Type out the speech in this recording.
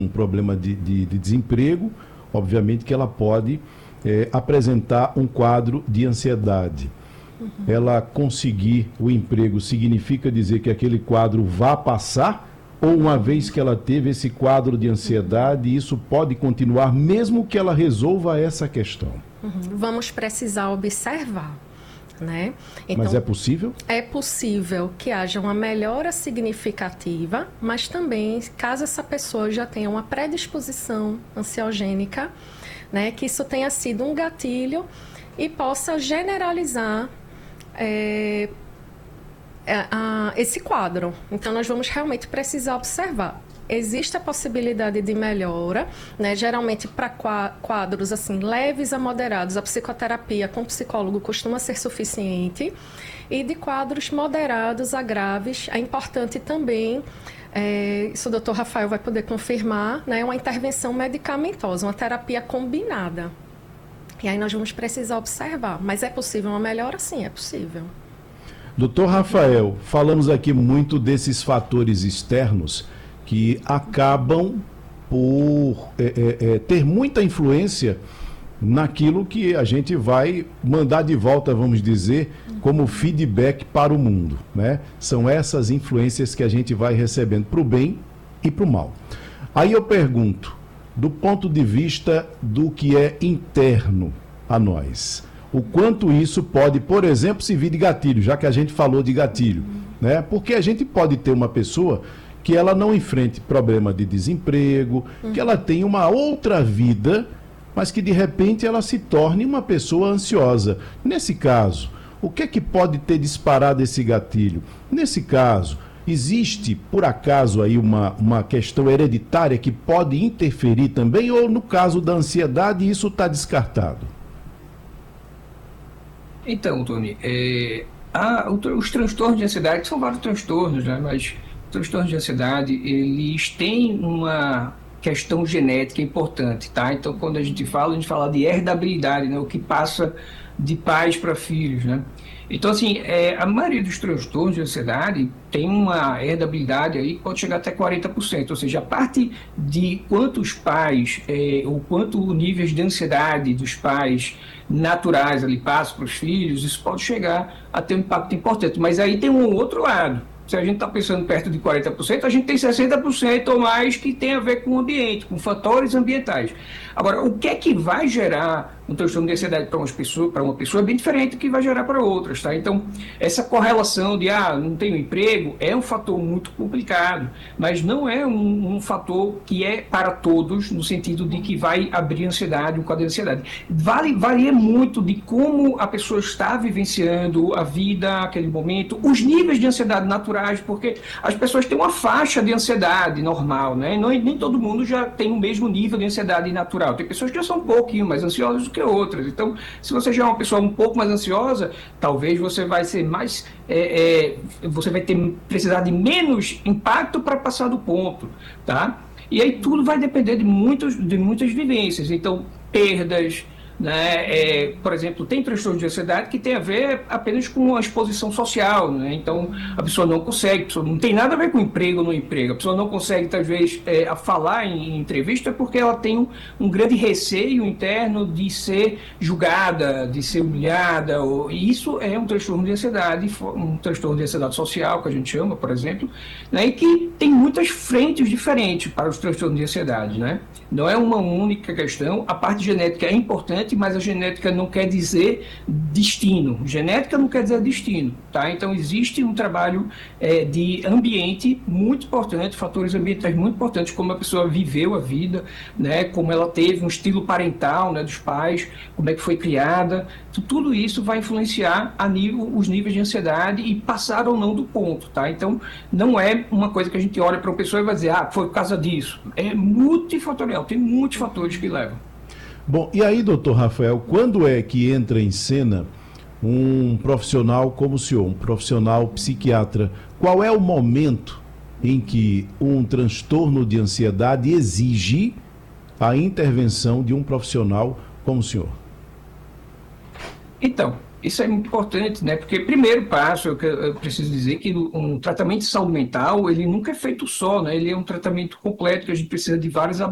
um problema de desemprego, obviamente que ela pode apresentar um quadro de ansiedade. Ela conseguir o emprego significa dizer que aquele quadro vá passar? Ou uma vez que ela teve esse quadro de ansiedade, isso pode continuar mesmo que ela resolva essa questão? Vamos precisar observar, né? Então, mas é possível? É possível que haja uma melhora significativa, mas também, caso essa pessoa já tenha uma predisposição ansiogênica, né, que isso tenha sido um gatilho e possa generalizar esse quadro. Então, nós vamos realmente precisar observar. Existe a possibilidade de melhora, né? Geralmente para quadros assim, leves a moderados, a psicoterapia com psicólogo costuma ser suficiente. E de quadros moderados a graves, é importante também, isso o Dr. Rafael vai poder confirmar, né? Uma intervenção medicamentosa, uma terapia combinada. E aí nós vamos precisar observar. Mas é possível uma melhora? Sim, é possível. Doutor Rafael, falamos aqui muito desses fatores externos que acabam por ter muita influência naquilo que a gente vai mandar de volta, vamos dizer, como feedback para o mundo, né? São essas influências que a gente vai recebendo para o bem e para o mal. Aí eu pergunto, do ponto de vista do que é interno a nós, o quanto isso pode, por exemplo, servir de gatilho, já que a gente falou de gatilho, né? Porque a gente pode ter uma pessoa que ela não enfrente problema de desemprego, que ela tenha uma outra vida, mas que de repente ela se torne uma pessoa ansiosa. Nesse caso, o que é que pode ter disparado esse gatilho? Nesse caso, existe, por acaso, aí uma questão hereditária que pode interferir também, ou no caso da ansiedade, isso está descartado? Então, Tony, os transtornos de ansiedade, são vários transtornos, né? Mas transtornos de ansiedade, eles têm uma questão genética importante, tá? Então, quando a gente fala de herdabilidade, né? O que passa de pais para filhos, né? Então, assim, a maioria dos transtornos de ansiedade tem uma herdabilidade aí que pode chegar até 40%, ou seja, a parte de quantos pais, ou quanto níveis de ansiedade dos pais naturais ali passam para os filhos, isso pode chegar a ter um impacto importante. Mas aí tem um outro lado. Se a gente está pensando perto de 40%, a gente tem 60% ou mais que tem a ver com o ambiente, com fatores ambientais. Agora, o que é que vai gerar um transtorno de ansiedade para uma pessoa é bem diferente do que vai gerar para outras, tá? Então, essa correlação de, não tenho emprego, é um fator muito complicado, mas não é um fator que é para todos, no sentido de que vai abrir ansiedade, um quadro de ansiedade. Varia muito de como a pessoa está vivenciando a vida, aquele momento, os níveis de ansiedade naturais, porque as pessoas têm uma faixa de ansiedade normal, né? Nem todo mundo já tem o mesmo nível de ansiedade natural. Tem pessoas que já são um pouquinho mais ansiosas do que outras. Então, se você já é uma pessoa um pouco mais ansiosa, talvez você vai ser mais... você vai precisar de menos impacto para passar do ponto, tá? E aí tudo vai depender de muitas vivências. Então, perdas, né? Por exemplo, tem transtorno de ansiedade que tem a ver apenas com a exposição social, né? Então, a pessoa não consegue, não tem nada a ver com emprego ou não emprego, a pessoa não consegue, talvez, a falar em entrevista porque ela tem um grande receio interno de ser julgada, de ser humilhada, e isso é um transtorno de ansiedade social, que a gente chama, por exemplo, né? E que tem muitas frentes diferentes para os transtornos de ansiedade, né? Não é uma única questão, a parte genética é importante, mas a genética não quer dizer destino. Genética não quer dizer destino, tá? Então, existe um trabalho de ambiente muito importante, fatores ambientais muito importantes, como a pessoa viveu a vida, né? Como ela teve um estilo parental, né, dos pais, como é que foi criada. Tudo isso vai influenciar os níveis de ansiedade e passar ou não do ponto, tá? Então, não é uma coisa que a gente olha para uma pessoa e vai dizer, foi por causa disso. É multifatorial, tem muitos fatores que levam. Bom, e aí, doutor Rafael, quando é que entra em cena um profissional como o senhor, um profissional psiquiatra? Qual é o momento em que um transtorno de ansiedade exige a intervenção de um profissional como o senhor? Então, Isso é muito importante, né? Porque primeiro passo, eu preciso dizer que um tratamento de saúde mental, ele nunca é feito só, né? Ele é um tratamento completo que a gente precisa de várias